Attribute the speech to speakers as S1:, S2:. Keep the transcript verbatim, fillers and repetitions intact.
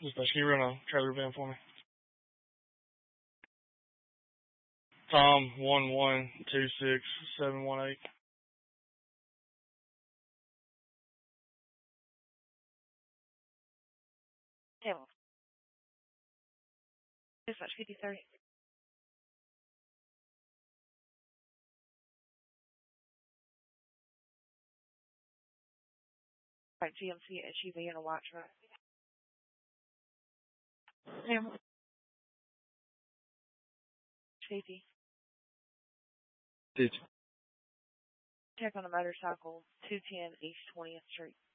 S1: Just can you run a trailer van for me? Tom one one two six seven one eight.
S2: Yeah. Dispatch fifty thirty. Right, G M C S U V and a white truck. Yeah. fifty.
S1: Did
S2: Check on a motorcycle, two ten East twentieth Street.